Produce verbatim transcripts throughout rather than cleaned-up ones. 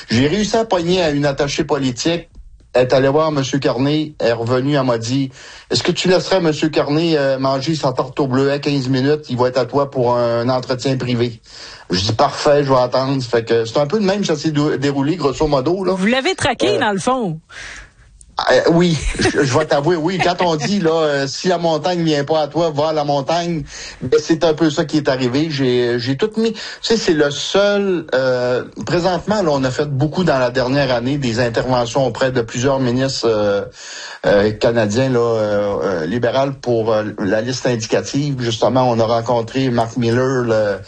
J'ai réussi à pogner à une attachée politique. Elle est allée voir M. Carney, elle est revenue, elle m'a dit « Est-ce que tu laisserais M. Carney euh, manger sa tarte au bleuet quinze minutes? Il va être à toi pour un entretien privé. » Je dis « Parfait, je vais attendre. » Fait que c'est un peu de même que ça s'est déroulé, grosso modo. Là. Vous l'avez traqué, euh, dans le fond. Euh, oui, je, je vais t'avouer, oui. Quand on dit là, euh, si la montagne vient pas à toi, va à la montagne, ben, c'est un peu ça qui est arrivé. J'ai, j'ai tout mis. Tu sais, c'est le seul. Euh, présentement, là, on a fait beaucoup dans la dernière année des interventions auprès de plusieurs ministres euh, euh, canadiens là, euh, euh, libéraux pour euh, la liste indicative. Justement, on a rencontré Marc Miller, le.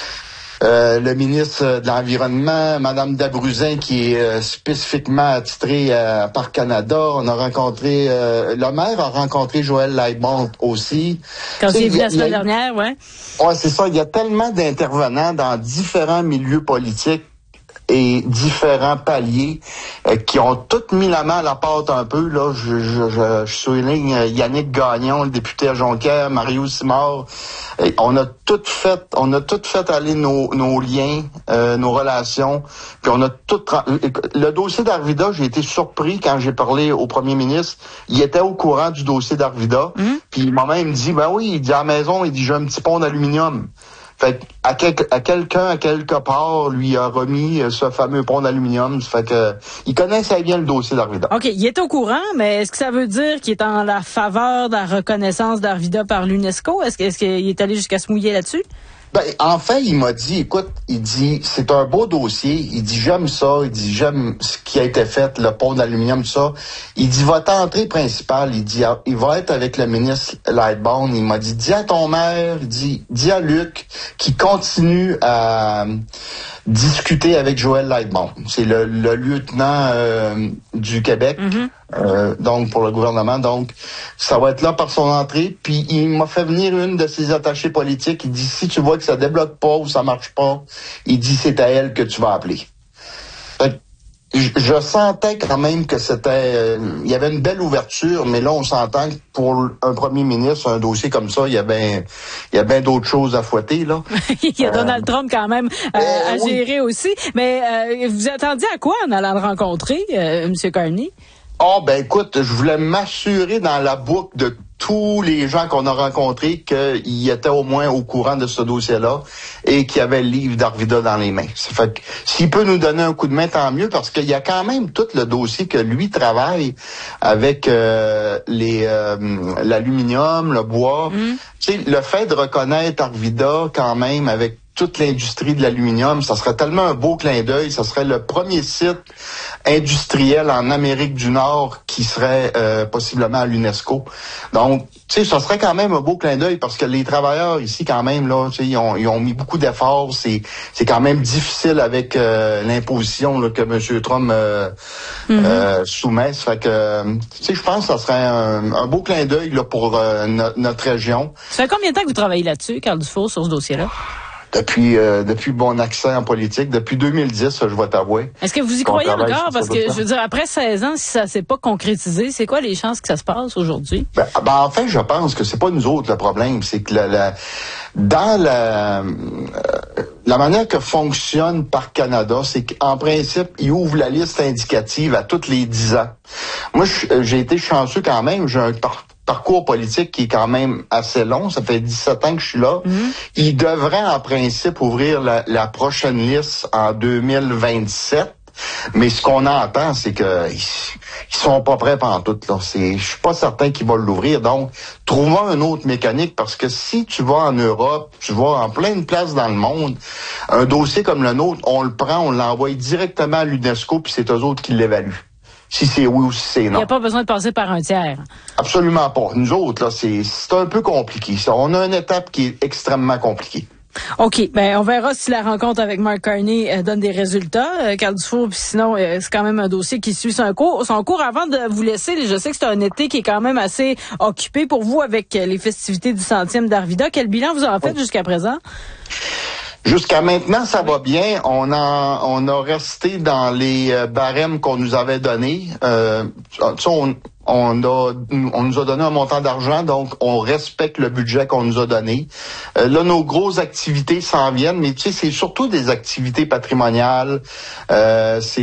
Euh, le ministre de l'Environnement, Mme Dabruzin, qui est euh, spécifiquement attitrée à Parc Canada. On a rencontré, euh, le maire a rencontré Joël Lightbound aussi. Quand il est venu la semaine dernière, ouais. Ouais, c'est ça. Il y a tellement d'intervenants dans différents milieux politiques et différents paliers euh, qui ont tous mis la main à la pâte un peu. Là, je, je, je, je souligne euh, Yannick Gagnon, le député à Jonquière, Mario Simard. Et on a tout fait, on a tout fait aller nos, nos liens, euh, nos relations. Puis on a tout. Le dossier d'Arvida, j'ai été surpris quand j'ai parlé au premier ministre. Il était au courant du dossier d'Arvida. Mmh. Puis il m'a même dit, ben oui, il dit à la maison, il dit j'ai un petit pont d'aluminium. Fait à, quel, à quelqu'un, à quelque part, lui a remis ce fameux pont d'aluminium. Fait que il connaissait bien le dossier d'Arvida. OK, il est au courant, mais est-ce que ça veut dire qu'il est en la faveur de la reconnaissance d'Arvida par l'UNESCO? Est-ce, est-ce qu'il est allé jusqu'à se mouiller là-dessus? Ben, en fait, il m'a dit, écoute, il dit, c'est un beau dossier. Il dit, j'aime ça. Il dit, j'aime ce qui a été fait, le pont d'aluminium, tout ça. Il dit, votre entrée principale, il dit, il va être avec le ministre Lightbound. Il m'a dit, dis à ton maire, il dit, dis à Luc qui continue à discuter avec Joël Lightbound. C'est le, le lieutenant euh, du Québec. Mm-hmm. Euh, donc pour le gouvernement, donc ça va être là par son entrée. Puis il m'a fait venir une de ses attachées politiques. Il dit si tu vois que ça débloque pas ou ça marche pas, il dit c'est à elle que tu vas appeler. Fait que je, je sentais quand même que c'était, euh, il y avait une belle ouverture, mais là on s'entend que pour un premier ministre, un dossier comme ça, il y a bien, il y a bien d'autres choses à fouetter là. Il y a Donald euh, Trump quand même euh, euh, à gérer oui. aussi. Mais euh, vous attendiez à quoi en allant le rencontrer, euh, M. Carney? Oh, ben écoute, je voulais m'assurer dans la boucle de tous les gens qu'on a rencontrés qu'ils étaient au moins au courant de ce dossier-là et qu'il y avait le livre d'Arvida dans les mains. Ça fait que s'il peut nous donner un coup de main, tant mieux, parce qu'il y a quand même tout le dossier que lui travaille avec euh, les euh, l'aluminium, le bois. Mm. Tu sais, le fait de reconnaître Arvida quand même avec toute l'industrie de l'aluminium, ça serait tellement un beau clin d'œil. Ça serait le premier site industriel en Amérique du Nord qui serait euh, possiblement à l'UNESCO. Donc, tu sais, ça serait quand même un beau clin d'œil parce que les travailleurs ici, quand même, là, tu sais, ils ont, ils ont mis beaucoup d'efforts. C'est, c'est quand même difficile avec euh, l'imposition là, que M. Trump euh, mm-hmm. euh, soumet. Ça fait que, tu sais, je pense que ça serait un, un beau clin d'œil là pour euh, no- notre région. Ça fait combien de temps que vous travaillez là-dessus, Carl Dufour, sur ce dossier-là? Depuis euh, depuis mon accès en politique, depuis deux mille dix, je vais t'avouer. Est-ce que vous y croyez encore? Parce que, je veux dire, après seize ans, si ça s'est pas concrétisé, c'est quoi les chances que ça se passe aujourd'hui? Ben, ben en fait, je pense que c'est pas nous autres le problème. C'est que la, la, dans la, euh, la manière que fonctionne Parc Canada, c'est qu'en principe, il ouvre la liste indicative à tous les dix ans. Moi, j'ai été chanceux quand même. J'ai un parcours parcours politique qui est quand même assez long. Ça fait dix-sept ans que je suis là. Mm-hmm. Il devrait, en principe, ouvrir la, la prochaine liste en deux mille vingt-sept. Mais ce qu'on entend, c'est que ils, ils sont pas prêts pantoute, là. C'est, je suis pas certain qu'ils vont l'ouvrir. Donc, trouvons une autre mécanique, parce que si tu vas en Europe, tu vas en plein de places dans le monde, un dossier comme le nôtre, on le prend, on l'envoie directement à l'UNESCO, puis c'est eux autres qui l'évaluent. Si c'est oui ou si c'est non. Il n'y a pas besoin de passer par un tiers. Absolument pas. Nous autres, là, c'est, c'est un peu compliqué. Ça. On a une étape qui est extrêmement compliquée. OK. Ben, on verra si la rencontre avec Mark Carney euh, donne des résultats. Euh, Carl Dufour, puis sinon, euh, c'est quand même un dossier qui suit son cours. Son cours, avant de vous laisser, je sais que c'est un été qui est quand même assez occupé pour vous avec les festivités du centième d'Arvida. Quel bilan vous en faites jusqu'à présent? Jusqu'à maintenant, ça va bien. On a, on a resté dans les barèmes qu'on nous avait donnés. Euh, on, on, a, on nous a donné un montant d'argent, donc on respecte le budget qu'on nous a donné. Euh, là, nos grosses activités s'en viennent, mais tu sais, c'est surtout des activités patrimoniales. Euh, c'est